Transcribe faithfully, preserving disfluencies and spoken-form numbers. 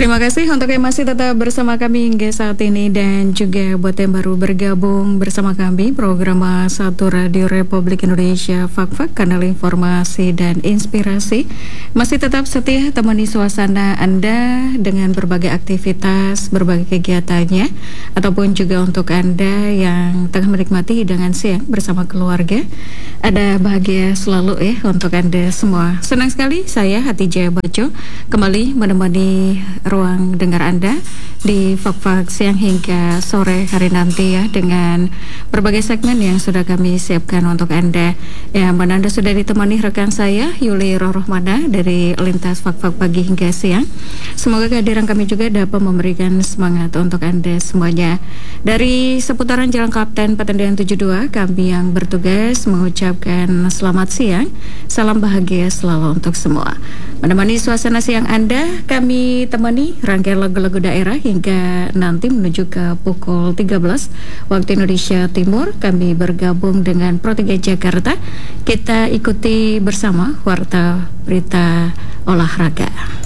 Terima kasih untuk yang masih tetap bersama kami hingga saat ini dan juga buat yang baru bergabung bersama kami program satu Radio Republik Indonesia Fak-Fak, kanal informasi dan inspirasi. Masih tetap setia temani suasana Anda dengan berbagai aktivitas, berbagai kegiatannya, ataupun juga untuk Anda yang tengah menikmati hidangan siang bersama keluarga. Ada bahagia selalu ya untuk Anda semua. Senang sekali saya Hatijah Baco kembali menemani ruang dengar Anda di Fak-Fak siang hingga sore hari nanti ya, dengan berbagai segmen yang sudah kami siapkan untuk Anda. Ya, mana Anda sudah ditemani rekan saya Yuli Rohmana dari Lintas Fak-Fak pagi hingga siang. Semoga kehadiran kami juga dapat memberikan semangat untuk Anda semuanya. Dari seputaran Jalan Kapten Patendian tujuh puluh dua, kami yang bertugas mengucapkan selamat siang, salam bahagia selalu untuk semua. Menemani suasana siang Anda, kami temani rangkaian lagu-lagu daerah hingga nanti menuju ke pukul tiga belas waktu Indonesia Timur. Kami bergabung dengan Pro tiga Jakarta. Kita ikuti bersama warta berita olahraga.